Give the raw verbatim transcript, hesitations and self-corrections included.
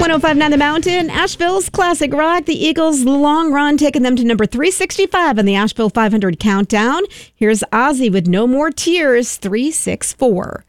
one oh five point nine The Mountain, Asheville's classic rock. The Eagles' long run taking them to number three sixty-five on the Asheville five hundred countdown. Here's Ozzy with No More Tears, three sixty-four.